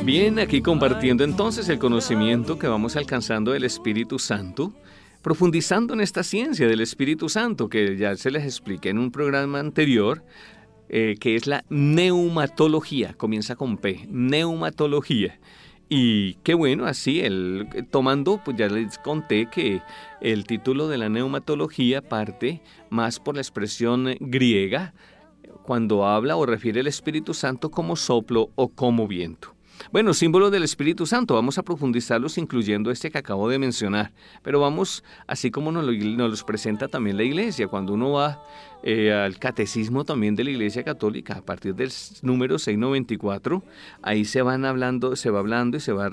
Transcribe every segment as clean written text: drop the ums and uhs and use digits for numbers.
Bien, aquí compartiendo entonces el conocimiento que vamos alcanzando del Espíritu Santo, profundizando en esta ciencia del Espíritu Santo, que ya se les expliqué en un programa anterior, que es la neumatología, comienza con P, neumatología. Y qué bueno, así, tomando, pues ya les conté que el título de la neumatología parte más por la expresión griega, cuando habla o refiere al Espíritu Santo como soplo o como viento. Bueno, símbolos del Espíritu Santo, vamos a profundizarlos incluyendo este que acabo de mencionar, pero vamos, así como nos los presenta también la Iglesia, cuando uno va al catecismo también de la Iglesia Católica, a partir del número 694, ahí se va hablando y se va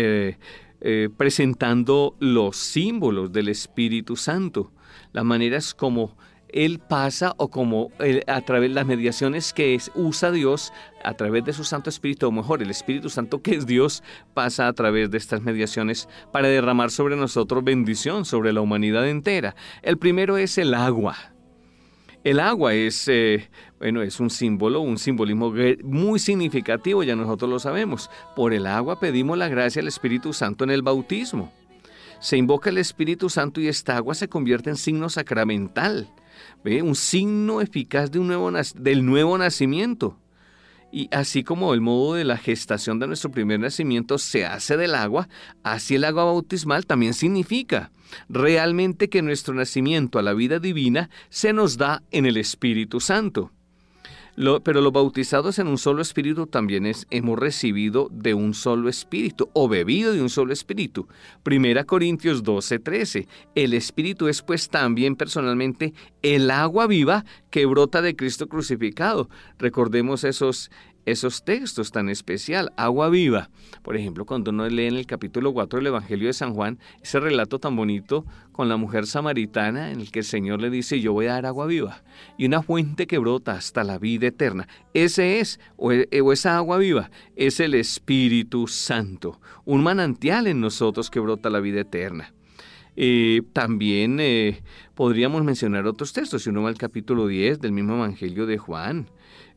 presentando los símbolos del Espíritu Santo, las maneras como Él pasa o como a través de las mediaciones que usa Dios a través de su Santo Espíritu, o mejor, el Espíritu Santo que es Dios pasa a través de estas mediaciones para derramar sobre nosotros bendición, sobre la humanidad entera. El primero es el agua. El agua es un símbolo, un simbolismo muy significativo, ya nosotros lo sabemos. Por el agua pedimos la gracia al Espíritu Santo en el bautismo. Se invoca el Espíritu Santo y esta agua se convierte en signo sacramental. ¿Ve? Un signo eficaz del nuevo nacimiento. Y así como el modo de la gestación de nuestro primer nacimiento se hace del agua, así el agua bautismal también significa realmente que nuestro nacimiento a la vida divina se nos da en el Espíritu Santo. Pero los bautizados en un solo espíritu también hemos recibido de un solo espíritu o bebido de un solo espíritu. 1 Corintios 12:13. El espíritu es pues también personalmente el agua viva que brota de Cristo crucificado. Recordemos esos textos tan especial, agua viva. Por ejemplo, cuando uno lee en el capítulo 4 del Evangelio de San Juan, ese relato tan bonito con la mujer samaritana en el que el Señor le dice, yo voy a dar agua viva y una fuente que brota hasta la vida eterna. Ese es, o esa agua viva, es el Espíritu Santo, un manantial en nosotros que brota la vida eterna. También podríamos mencionar otros textos, si uno va al capítulo 10 del mismo Evangelio de Juan,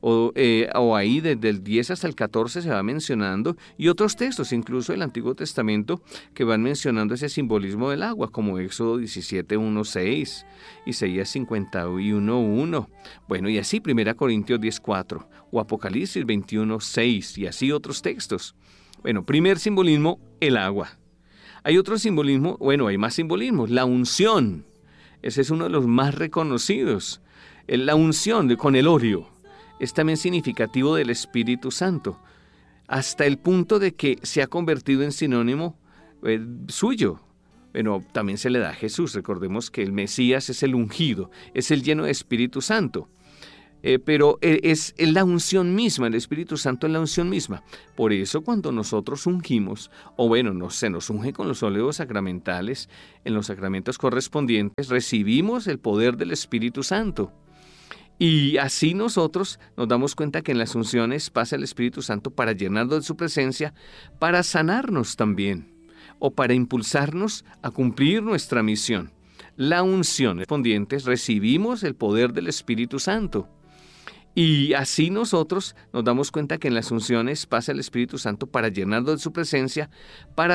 o ahí desde el 10 hasta el 14 se va mencionando, y otros textos, incluso del Antiguo Testamento, que van mencionando ese simbolismo del agua, como Éxodo 17:1-6, Isaías 51:1, bueno, y así 1 Corintios 10:4, o Apocalipsis 21:6, y así otros textos. Bueno, primer simbolismo, el agua. Hay otro simbolismo, hay más simbolismos, la unción. Ese es uno de los más reconocidos. La unción con el óleo es también significativo del Espíritu Santo, hasta el punto de que se ha convertido en sinónimo suyo. Bueno, también se le da a Jesús. Recordemos que el Mesías es el ungido, es el lleno de Espíritu Santo. Pero es la unción misma, el Espíritu Santo es la unción misma. Por eso cuando nosotros ungimos, se nos unge con los óleos sacramentales, en los sacramentos correspondientes, recibimos el poder del Espíritu Santo. Y así nosotros nos damos cuenta que en las unciones pasa el Espíritu Santo para llenarnos de su presencia, para sanarnos también, o para impulsarnos a cumplir nuestra misión. La unción correspondiente, recibimos el poder del Espíritu Santo. Y así nosotros nos damos cuenta que en las unciones pasa el Espíritu Santo para llenarnos de su presencia, para